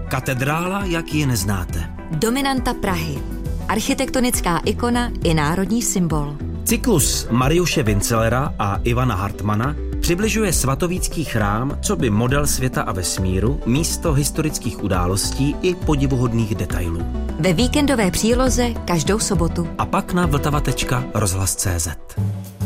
Katedrála, jak ji neznáte. Dominanta Prahy. Architektonická ikona i národní symbol. Cyklus Mariuše Vincelera a Ivana Hartmana přibližuje svatovícký chrám coby model světa a vesmíru, místo historických událostí i podivuhodných detailů. Ve víkendové příloze každou sobotu. A pak na vltava.rozhlas.cz.